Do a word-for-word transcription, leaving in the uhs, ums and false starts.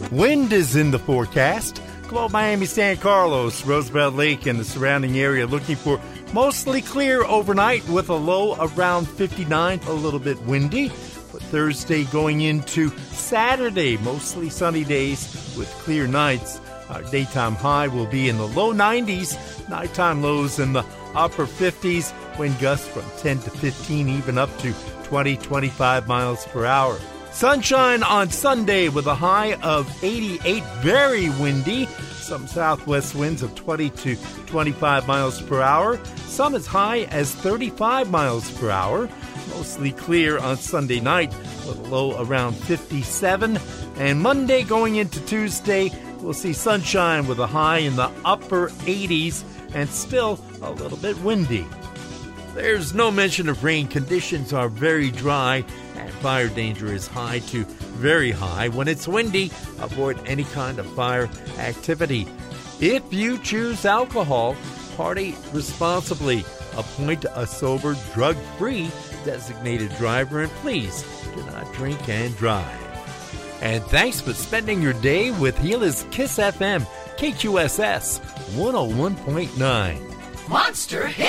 Wind is in the forecast. Globe Miami, San Carlos, Roosevelt Lake, and the surrounding area looking for mostly clear overnight with a low around fifty-nine, a little bit windy. But Thursday going into Saturday, mostly sunny days with clear nights. Our daytime high will be in the low nineties, nighttime lows in the upper fifties, wind gusts from ten to fifteen, even up to twenty, twenty-five miles per hour. Sunshine on Sunday with a high of eighty-eight, very windy. Some southwest winds of twenty to twenty-five miles per hour. Some as high as thirty-five miles per hour. Mostly clear on Sunday night with a low around fifty-seven. And Monday going into Tuesday, we'll see sunshine with a high in the upper eighties and still a little bit windy. There's no mention of rain. Conditions are very dry and fire danger is high to very high. When it's windy, avoid any kind of fire activity. If you choose alcohol, party responsibly. Appoint a sober, drug-free designated driver, and please do not drink and drive. And thanks for spending your day with Gila's Kiss F M, K Q S S one oh one point nine. Monster Hit!